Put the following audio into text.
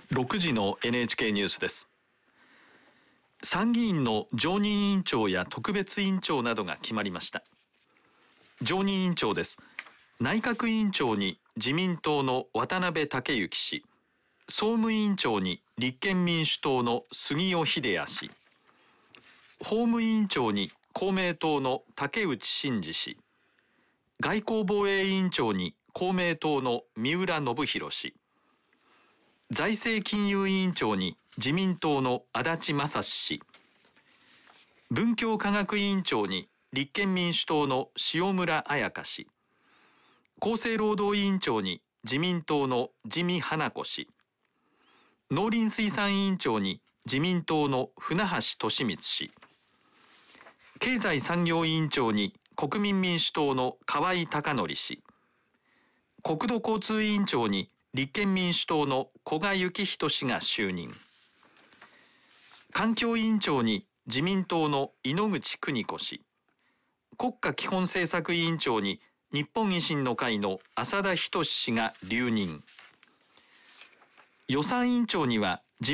6時の NHK ニュースです。参議院の常任委員長や特別委員長などが決まりました。常任委員長です。内閣委員長に自民党の渡辺武之氏、総務委員長に立憲民主党の杉尾秀哉氏、法務委員長に公明党の竹内真二氏、外交防衛委員長に公明党の三浦信弘氏、財政金融委員長に自民党の足立正志氏、文教科学委員長に立憲民主党の塩村彩香氏、厚生労働委員長に自民党の自見英子氏、農林水産委員長に自民党の船橋利光氏、経済産業委員長に国民民主党の河井孝則氏、国土交通委員長に立憲民主党の古賀幸人氏が就任。環境委員長に自民党の井ノ口邦子氏、国家基本政策委員長に日本維新の会の浅田均氏が留任。予算委員長には